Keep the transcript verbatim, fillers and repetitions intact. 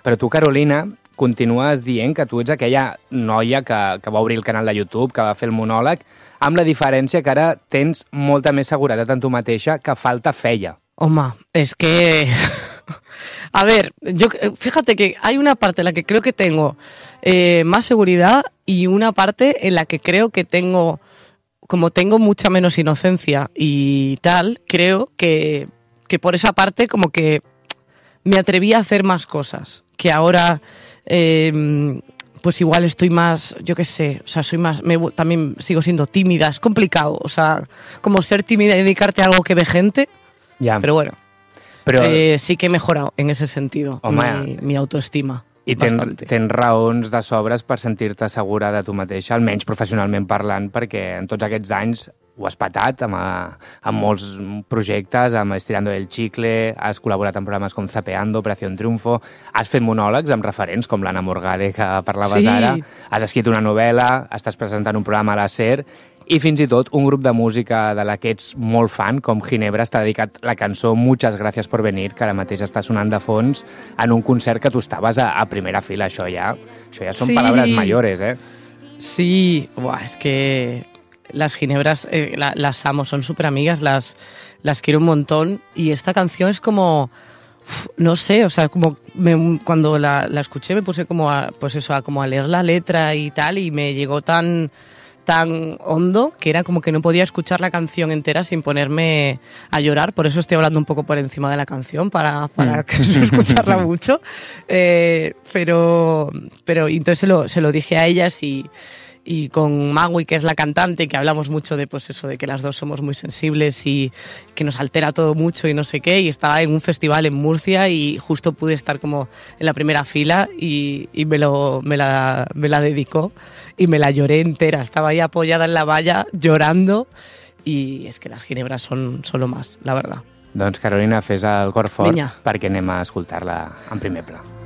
Però tu, Carolina, continues dient que tu ets aquella noia que, que va obrir el canal de YouTube, que va fer el monòleg, amb la diferència que ara tens molta més seguretat en tu mateixa, que falta feia. Home, es que... A ver, yo fíjate que hay una parte en la que creo que tengo eh, más seguridad y una parte en la que creo que tengo, como tengo mucha menos inocencia y tal, creo que, que por esa parte como que me atreví a hacer más cosas, que ahora eh, pues igual estoy más, yo qué sé, o sea, soy más, me, también sigo siendo tímida, es complicado, o sea, como ser tímida y dedicarte a algo que ve gente, ja. Pero bueno. Però... Eh, sí que he mejorado en ese sentido, Home, mi, mi autoestima. I ten, tens raons de sobres per sentir-te segura de tu mateixa, almenys professionalment parlant, perquè en tots aquests anys ho has patat amb, a, amb molts projectes, amb Estirando el Chicle, has col·laborat en programes com Zapeando, Operación Triunfo, has fet monòlegs amb referents com l'Anna Morgade, que parlaves sí. ara, has escrit una novel·la, estàs presentant un programa a la SER, i fins i tot un grup de música de la que ets molt fan, com Ginebra, està dedicat la cançó Muchas gracias por venir, que ara mateix està sonant de fons en un concert que tu estaves a, a primera fila. Això ja, això ja són sí. palabras mayores, ¿eh? Sí, buah, es que las Ginebras eh, la, las amo, son súper amigas, las, las quiero un montón, y esta canción es como... No sé, o sea, como me, cuando la, la escuché me puse como a, pues eso, a, como a leer la letra y tal, y me llegó tan... tan hondo que era como que no podía escuchar la canción entera sin ponerme a llorar, por eso estoy hablando un poco por encima de la canción para, para mm. no escucharla mucho, eh, pero, pero entonces se lo, se lo dije a ellas y, y con Magui, que es la cantante, que hablamos mucho de pues eso, de que las dos somos muy sensibles y que nos altera todo mucho y no sé qué, y estaba en un festival en Murcia y justo pude estar como en la primera fila y, y me, lo, me, la, me la dedicó y me la lloré entera, estaba ahí apoyada en la valla llorando, y es que las Ginebras son, son lo más, la verdad. Doncs Carolina, fes el cor fort Vinga. perquè anem a escoltar-la en primer pla.